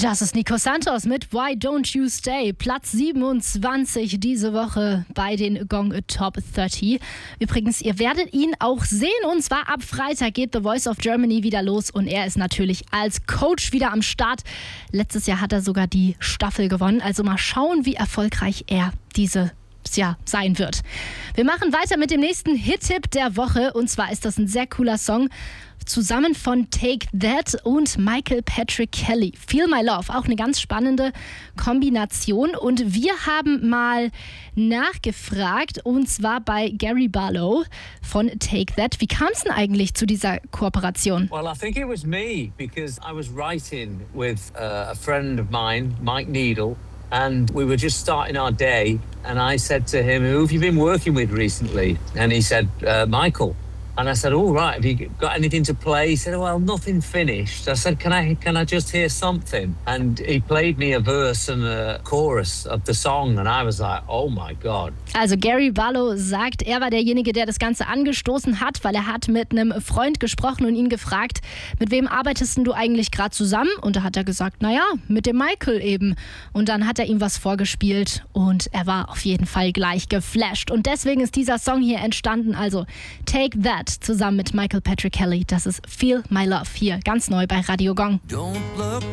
Das ist Nico Santos mit Why Don't You Stay, Platz 27 diese Woche bei den Gong Top 30. Übrigens, ihr werdet ihn auch sehen, und zwar ab Freitag geht The Voice of Germany wieder los und er ist natürlich als Coach wieder am Start. Letztes Jahr hat er sogar die Staffel gewonnen, also mal schauen, wie erfolgreich er dieses Jahr sein wird. Wir machen weiter mit dem nächsten Hit-Tipp der Woche, und zwar ist das ein sehr cooler Song, zusammen von Take That und Michael Patrick Kelly. Feel My Love, auch eine ganz spannende Kombination. Und wir haben mal nachgefragt, und zwar bei Gary Barlow von Take That. Wie kam es denn eigentlich zu dieser Kooperation? Well, I think it was me, because I was writing with a friend of mine, Mike Needle, and we were just starting our day, and I said to him, "Who have you been working with recently?" And he said, Michael. And I said, "All right, have you got anything to play?" He said, "Well, nothing finished." I said, can I just hear something?" And he played me a verse and a chorus of the song, and I was like, oh my God. Also Gary Barlow sagt, er war derjenige, der das Ganze angestoßen hat, weil er hat mit einem Freund gesprochen und ihn gefragt, mit wem arbeitest denn du eigentlich gerade zusammen? Und da hat er gesagt, naja, mit dem Michael eben. Und dann hat er ihm was vorgespielt und er war auf jeden Fall gleich geflasht. Und deswegen ist dieser Song hier entstanden, also Take That zusammen mit Michael Patrick Kelly. Das ist Feel My Love hier, ganz neu bei Radio Gong. Don't look